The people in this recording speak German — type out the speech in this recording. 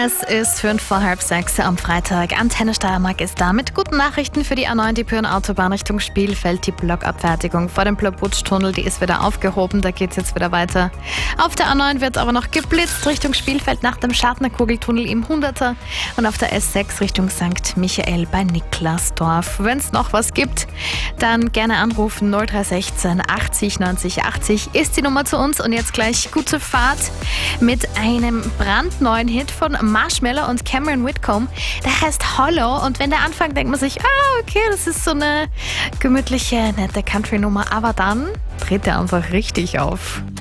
Es ist 5:05 am Freitag. Antenne Steiermark ist da mit guten Nachrichten für die A9, die Pyren-Autobahn Richtung Spielfeld. Die Blockabfertigung vor dem Plöbutsch-Tunnel, die ist wieder aufgehoben, da geht es jetzt wieder weiter. Auf der A9 wird aber noch geblitzt Richtung Spielfeld nach dem Schartner-Kugeltunnel im 100er und auf der S6 Richtung St. Michael bei Niklasdorf. Wenn es noch was gibt, dann gerne anrufen. 0316 80 90 80 ist die Nummer zu uns. Und jetzt gleich gute Fahrt mit einem brandneuen Hit von Marshmello und Cameron Whitcomb. Der heißt Hollow, und wenn der anfängt, denkt man sich, okay, das ist so eine gemütliche, nette Country-Nummer, aber dann dreht er einfach richtig auf.